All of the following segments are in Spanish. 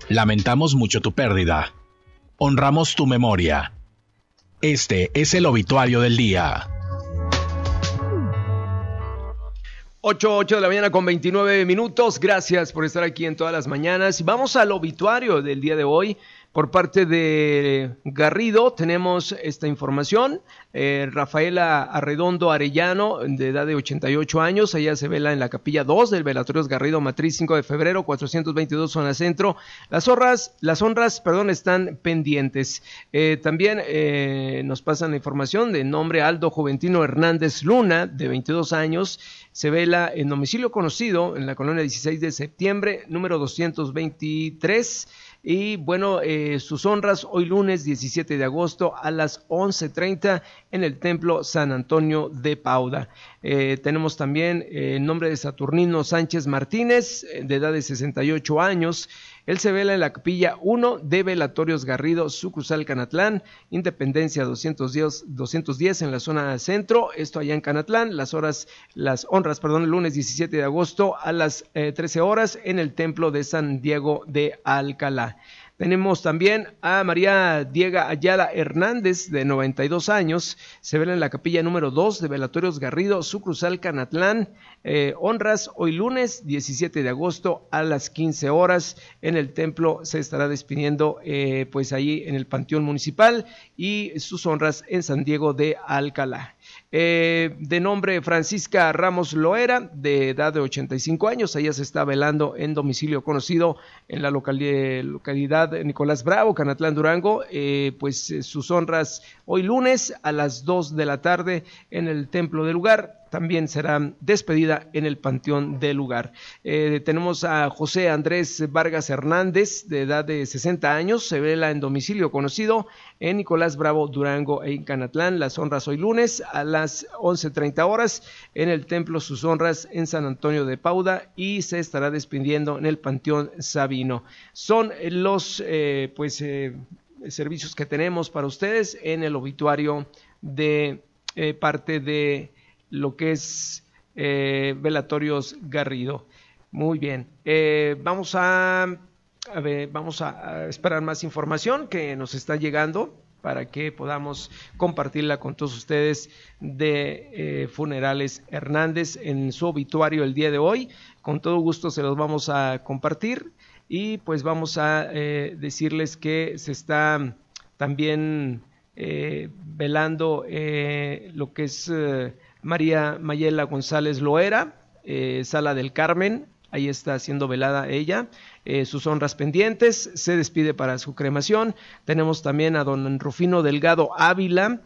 Lamentamos mucho tu pérdida. Honramos tu memoria. Este es el obituario del día. 8 de la mañana con 29 minutos. Gracias por estar aquí en todas las mañanas. Vamos al obituario del día de hoy. Por parte de Garrido tenemos esta información. Rafaela Arredondo Arellano, de edad de 88 años. Ella se vela en la capilla 2 del Velatorios Garrido, Matriz 5 de febrero, 422 zona centro. Las honras, están pendientes. También nos pasan la información de nombre Aldo Juventino Hernández Luna, de 22 años. Se vela en domicilio conocido en la colonia 16 de septiembre, número 223. Y bueno, sus honras hoy lunes 17 de agosto a las 11:30 en el Templo San Antonio de Pauda. Tenemos también el nombre de Saturnino Sánchez Martínez, de edad de 68 años. Él se vela en la capilla 1 de Velatorios Garrido, sucursal Canatlán, Independencia 210 en la zona centro, esto allá en Canatlán. Las honras, el lunes 17 de agosto a las 13 horas en el Templo de San Diego de Alcalá. Tenemos también a María Diega Ayala Hernández, de 92 años, se vela en la capilla número 2 de Velatorios Garrido, sucursal Canatlán. Honras hoy lunes 17 de agosto a las 15 horas en el templo. Se estará despidiendo pues ahí en el Panteón Municipal, y sus honras en San Diego de Alcalá. De nombre Francisca Ramos Loera, de edad de 85 años, ella se está velando en domicilio conocido en la localidad Nicolás Bravo, Canatlán, Durango. Sus honras hoy lunes a las 2 de la tarde en el templo del lugar. También será despedida en el panteón del lugar. Tenemos a José Andrés Vargas Hernández, de edad de 60 años, se vela en domicilio conocido en Nicolás Bravo, Durango e en Canatlán. Las honras hoy lunes a las 11:30 horas en el templo Sus Honras en San Antonio de Pauda, y se estará despidiendo en el Panteón Sabino. Son los servicios que tenemos para ustedes en el obituario de parte de lo que es Velatorios Garrido. Muy bien, vamos a esperar más información que nos está llegando para que podamos compartirla con todos ustedes de Funerales Hernández en su obituario el día de hoy. Con todo gusto se los vamos a compartir, y pues vamos a decirles que se está también velando lo que es María Mayela González Loera, Sala del Carmen. Ahí está siendo velada ella, sus honras pendientes. Se despide para su cremación. Tenemos también a don Rufino Delgado Ávila,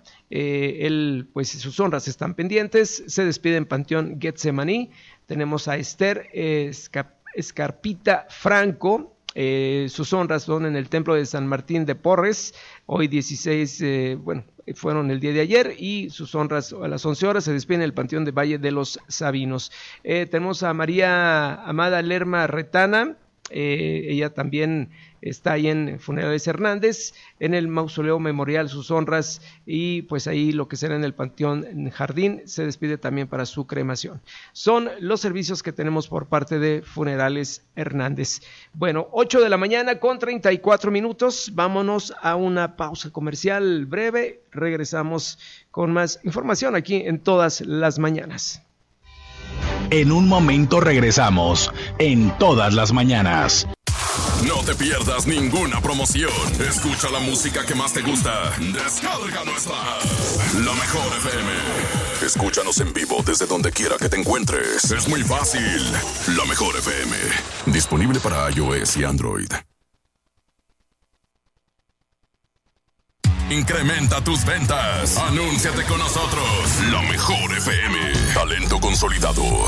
sus honras están pendientes. Se despide en Panteón Getsemaní. Tenemos a Esther Escarpita Franco, sus honras son en el Templo de San Martín de Porres, hoy 16, fueron el día de ayer, y sus honras a las 11 horas se despiden en el Panteón de Valle de los Sabinos. Tenemos a María Amada Lerma Retana, ella también está ahí en Funerales Hernández, en el Mausoleo Memorial Sus Honras, y pues ahí lo que será en el Panteón Jardín se despide también para su cremación. Son los servicios que tenemos por parte de Funerales Hernández. Bueno, 8 de la mañana con 34 minutos, vámonos a una pausa comercial breve, regresamos con más información aquí en Todas las Mañanas. En un momento regresamos en Todas las Mañanas. No te pierdas ninguna promoción. Escucha la música que más te gusta. Descarga nuestra app, La Mejor FM. Escúchanos en vivo desde donde quiera que te encuentres. Es muy fácil. La Mejor FM. Disponible para iOS y Android. Incrementa tus ventas. Anúnciate con nosotros. La Mejor FM. Talento consolidado.